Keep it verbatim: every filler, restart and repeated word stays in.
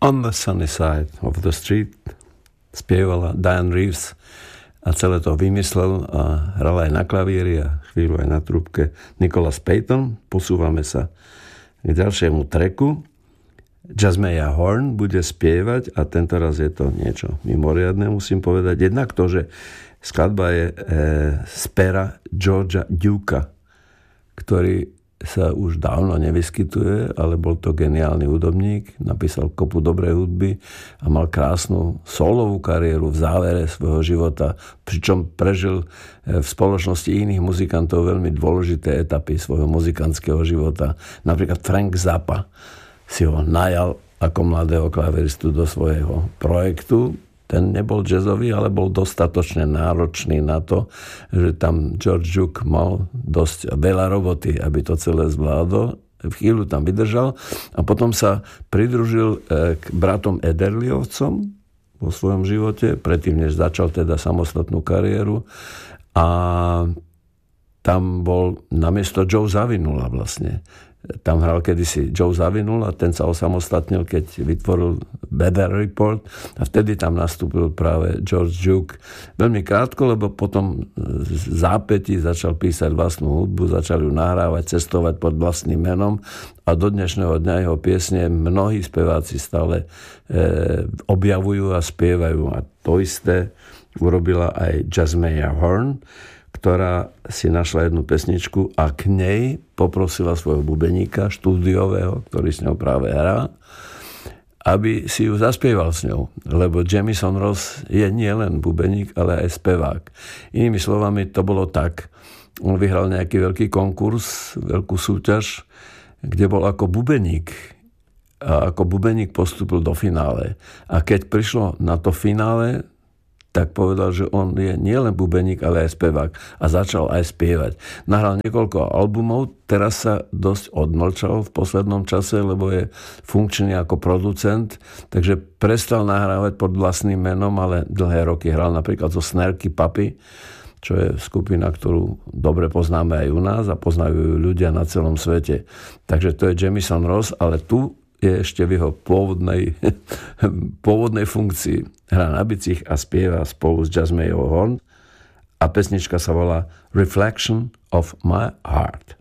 On the Sunny Side of the Street spievala Diane Reeves a celé to vymyslel a hral aj na klavíri a chvíľu aj na trúbke Nicholas Payton. Posúvame sa k ďalšiemu tracku. Jasmine Horn bude spievať a tentoraz je to niečo mimoriadne, musím povedať. Jednak to, že skladba je e, z pera Georgia Duka, ktorý sa už dávno nevyskytuje, ale bol to geniálny hudobník, napísal kopu dobrej hudby a mal krásnu solovú kariéru v závere svojho života, pričom prežil v spoločnosti iných muzikantov veľmi dôležité etapy svojho muzikantského života. Napríklad Frank Zappa si ho najal ako mladého klaviristu do svojho projektu. Ten nebol jazzový, ale bol dostatočne náročný na to, že tam George Duke mal dosť veľa roboty, aby to celé zvládol. V chvíľu tam vydržal a potom sa pridružil k bratom Ederlyovcom vo svojom živote, predtým, než začal teda samostatnú kariéru. A tam bol namiesto Joe Zawinula vlastne. Tam hral kedysi Joe Zawinul a ten sa osamostatnil, keď vytvoril Weather Report a vtedy tam nastúpil práve George Duke. Veľmi krátko, lebo potom v zápätí začal písať vlastnú hudbu, začal ju nahrávať, cestovať pod vlastným menom a do dnešného dňa jeho piesne mnohí speváci stále e, objavujú a spievajú. A to isté urobila aj Jasmine Horn, ktorá si našla jednu pesničku a k nej poprosila svojho bubeníka štúdiového, ktorý s ňou práve hrá, aby si ju zaspieval s ňou. Lebo Jamison Ross je nie len bubeník, ale aj spevák. Inými slovami, to bolo tak. On vyhral nejaký veľký konkurs, veľkú súťaž, kde bol ako bubeník. A ako bubeník postúpil do finále. A keď prišlo na to finále, tak povedal, že on je nielen bubeník, ale aj spevák. A začal aj spievať. Nahral niekoľko albumov, teraz sa dosť odmlčal v poslednom čase, lebo je funkčný ako producent, takže prestal nahrávať pod vlastným menom, ale dlhé roky hral napríklad zo Snerky Papy, čo je skupina, ktorú dobre poznáme aj u nás a poznajú ju ľudia na celom svete. Takže to je Jamison Ross, ale tu je ešte v jeho pôvodnej, pôvodnej funkcii. Hrá na bicích a spieva spolu s Jasmine Horn a pesnička sa volá Reflection of My Heart.